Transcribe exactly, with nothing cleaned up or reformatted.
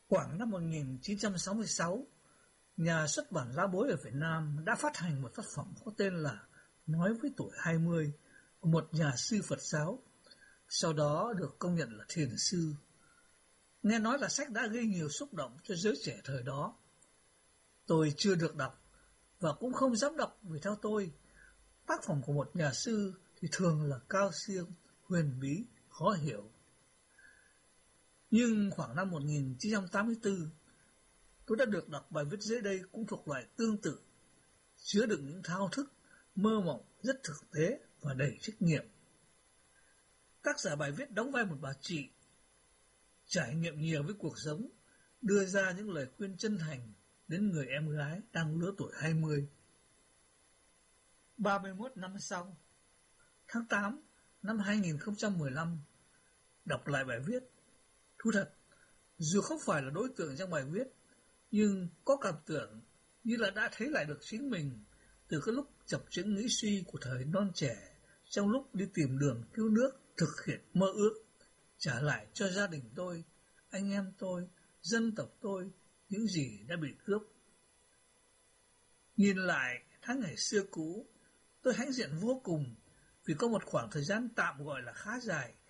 Khoảng năm một nghìn chín trăm sáu mươi sáu, nhà xuất bản Lá Bối ở Việt Nam đã phát hành một tác phẩm có tên là Nói với tuổi hai mươi của một nhà sư Phật giáo, sau đó được công nhận là thiền sư. Nghe nói là sách đã gây nhiều xúc động cho giới trẻ thời đó. Tôi chưa được đọc và cũng không dám đọc, vì theo tôi, tác phẩm của một nhà sư thì thường là cao siêu, huyền bí, khó hiểu. Nhưng khoảng năm một nghìn chín trăm tám mươi tư, tôi đã được đọc bài viết dưới đây cũng thuộc loại tương tự, chứa đựng những thao thức, mơ mộng rất thực tế và đầy trách nhiệm. Tác giả bài viết đóng vai một bà chị, trải nghiệm nhiều với cuộc sống, đưa ra những lời khuyên chân thành đến người em gái đang lứa tuổi hai mươi. ba mươi mốt năm sau, tháng tám năm hai nghìn không trăm mười lăm, đọc lại bài viết, thú thật, dù không phải là đối tượng trong bài viết, nhưng có cảm tưởng như là đã thấy lại được chính mình từ cái lúc chập chững nghĩ suy của thời non trẻ, trong lúc đi tìm đường cứu nước, thực hiện mơ ước, trả lại cho gia đình tôi, anh em tôi, dân tộc tôi những gì đã bị cướp. Nhìn lại tháng ngày xưa cũ, tôi hãnh diện vô cùng vì có một khoảng thời gian tạm gọi là khá dài